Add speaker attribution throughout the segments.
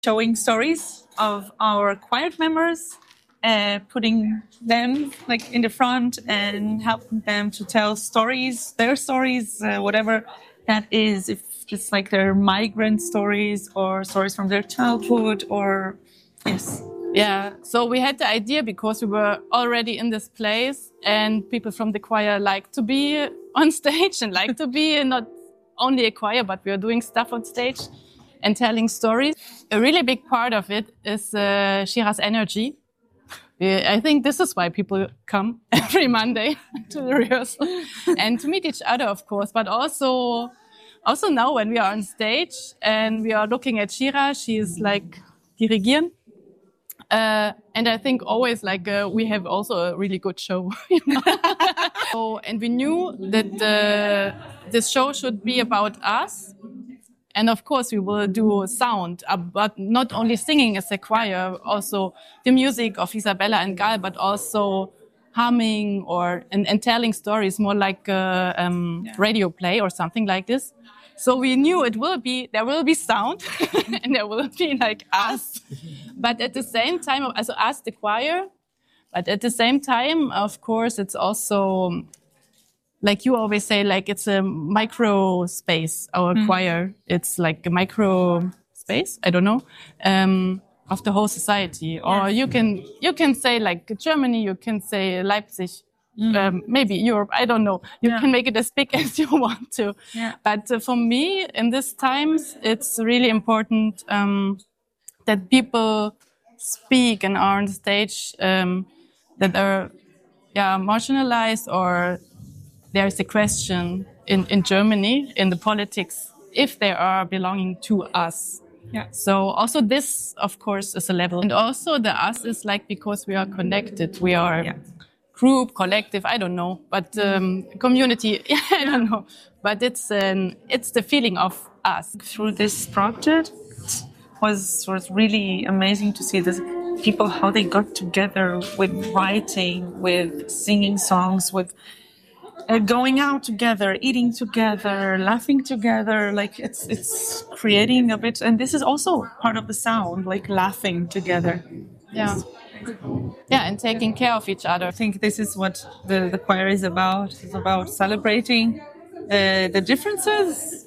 Speaker 1: showing stories of our choir members, putting them like in the front and helping them to tell stories, their stories, whatever that is, if it's like their migrant stories or stories from their childhood or yes.
Speaker 2: Yeah, so we had the idea because we were already in this place and people from the choir like to be on stage and like to be not only a choir, but we are doing stuff on stage and telling stories. A really big part of it is Shira's energy. I think this is why people come every Monday to the rehearsal and to meet each other, of course, but also now when we are on stage and we are looking at Shira, she is like dirigieren. And I think always like we have also a really good show. And we knew that this show should be about us. And of course, we will do sound, but not only singing as a choir, also the music of Isabella and Gal, but also humming and telling stories, more like a radio play or something like this. So we knew there will be sound and there will be like us. But at the same time, also us, the choir, but at the same time, of course, it's also, like you always say, like it's a micro space, our choir. It's like a micro space, I don't know, of the whole society. Or you can say like Germany, you can say Leipzig, maybe Europe, I don't know. You can make it as big as you want to. Yeah. But for me, in these times, it's really important that people speak and are on the stage that are marginalized, or there's a question in Germany, in the politics, if they are belonging to us. Yeah. So also this, of course, is a level. And also the us is like, because we are connected, we are group, collective, I don't know, but community, I don't know. But it's the feeling of us.
Speaker 1: Through this project was really amazing to see this people, how they got together with writing, with singing songs, with going out together, eating together, laughing together. Like it's creating a bit, and this is also part of the sound, like laughing together.
Speaker 2: Yeah. Yeah, and taking care of each other.
Speaker 1: I think this is what the choir is about. It's about celebrating the differences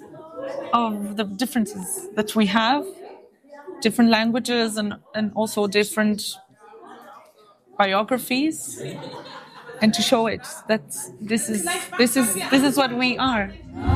Speaker 1: that we have, different languages and also different biographies, and to show it that this is what we are.